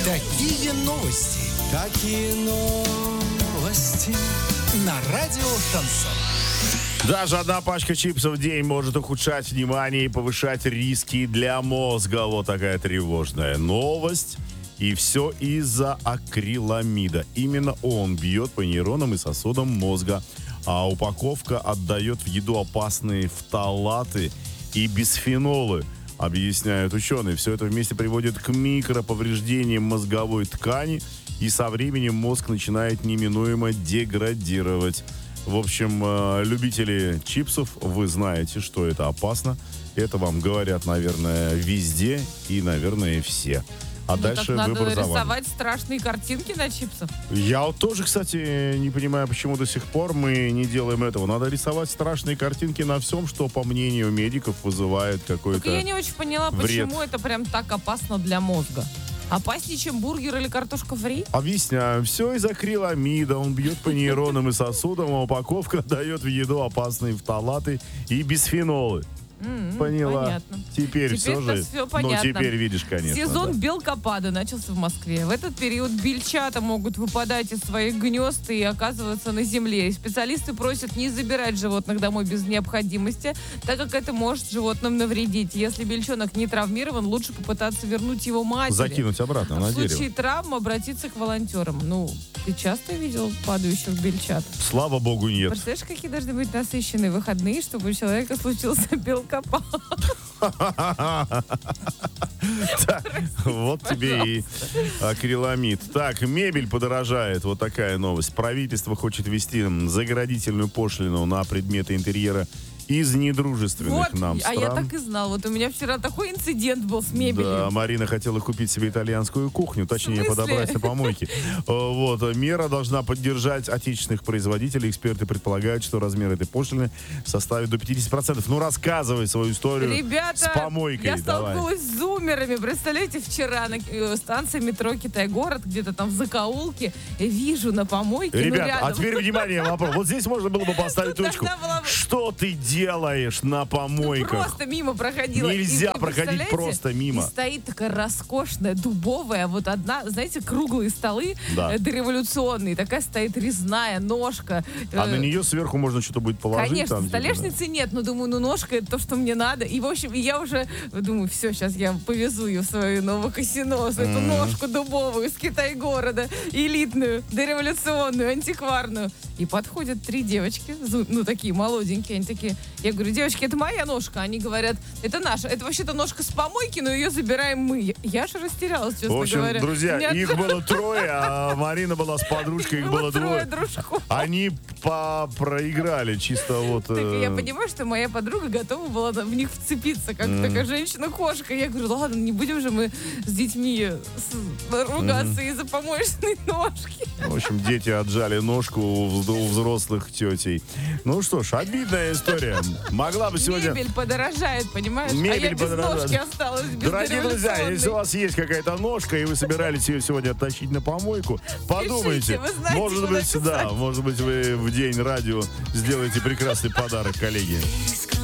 Какие новости? Какие новости? На радио Шансон. Даже одна пачка чипсов в день может ухудшать внимание и повышать риски для мозга. Вот такая тревожная новость. И все из-за акриламида. Именно он бьет по нейронам и сосудам мозга. А упаковка отдает в еду опасные фталаты и бисфенолы, объясняют ученые. Все это вместе приводит к микроповреждениям мозговой ткани, и со временем мозг начинает неминуемо деградировать. В общем, любители чипсов, вы знаете, что это опасно. Это вам говорят, наверное, везде и, наверное, все. А дальше так выбор надо за вами. рисовать страшные картинки на чипсах. Я вот тоже, кстати, не понимаю, почему до сих пор мы не делаем этого. Надо рисовать страшные картинки на всем, что, по мнению медиков, вызывает какой-то Только я не очень поняла, вред. почему это прям так опасно для мозга. Опаснее, чем бургер или картошка фри? Объясняю. Все из акриламида. Он бьет по нейронам и сосудам, а упаковка дает в еду опасные фталаты и бисфенолы. Поняла. Понятно. Теперь все же. Всё Ну, понятно. теперь видишь, конечно. Сезон да. белкопада начался в Москве. В этот период бельчата могут выпадать из своих гнезд и оказываться на земле. И специалисты просят не забирать животных домой без необходимости, так как это может животным навредить. Если бельчонок не травмирован, лучше попытаться вернуть его матери. Закинуть обратно на В дерево. случае травм обратиться к волонтерам. Ну, ты часто видел падающих бельчат? Слава богу, нет. Представляешь, какие должны быть насыщенные выходные, чтобы у человека случился белкопад? Вот тебе и акриламид. Так, мебель подорожает. Вот такая новость. Правительство хочет ввести заградительную пошлину на предметы интерьера из недружественных Вот, нам а стран. я так и знал. Вот у меня вчера такой инцидент был с мебелью. Да, Марина хотела купить себе итальянскую кухню, точнее, В смысле? подобрать на помойке. Вот, мера должна поддержать отечественных производителей. Эксперты предполагают, что размер этой пошлины составит до 50%. Ну, рассказывай свою историю Ребята, с помойкой. я Давай. столкнулась с зумерами. Представляете, вчера на станции метро Китай-город, где-то там в закоулке, вижу на помойке, Ребят, рядом. а теперь внимание, вопрос. Вот здесь можно было бы поставить Тут точку. должна была- Что ты делаешь на помойках? Просто мимо проходила. Нельзя И, проходить представляете, просто мимо. И стоит такая роскошная, дубовая, вот одна, знаете, круглые столы Да. дореволюционные. Такая стоит резная ножка. А на нее сверху можно что-то будет положить? Конечно, там, типа, столешницы нет, но думаю, ну ножка это то, что мне надо. И, в общем, я уже думаю, все, сейчас я повезу ее в свою Новокосинос, эту ножку дубовую из Китай-города, элитную, дореволюционную, антикварную. И подходят 3 девочки, ну такие молоденькие, они такие, я говорю, девочки, это моя ножка. Они говорят, это наша, это вообще-то ножка с помойки, но ее забираем мы. Я же растерялась, честно В общем, говоря. друзья, У меня их было 3, а Марина была с подружкой, их было 2. дружков. Они проиграли чисто вот... Так я понимаю, что моя подруга готова была в них вцепиться, как такая женщина-кошка. Я говорю, ладно, не будем же мы с детьми ругаться из-за помоечной ножки. В общем, дети отжали ножку у взрослых тетей. Ну что ж, обидная история. Могла бы сегодня... Мебель подорожает, понимаешь? Мебель а я без подорожает. ножки осталась, без Дорогие друзья, если у дореволюционной. вас есть какая-то ножка, и вы собирались ее сегодня оттащить на помойку, подумайте. вы знаете, Может куда быть, писать. да, может быть, вы в день радио сделаете прекрасный подарок коллеге.